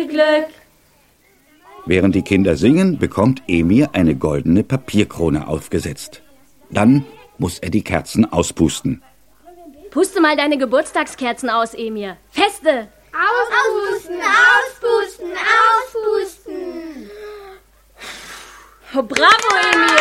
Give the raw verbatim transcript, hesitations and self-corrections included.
viel Glück. Während die Kinder singen, bekommt Emir eine goldene Papierkrone aufgesetzt. Dann muss er die Kerzen auspusten. Puste mal deine Geburtstagskerzen aus, Emir. Feste! Auspusten, auspusten, auspusten. Oh, bravo, Emir!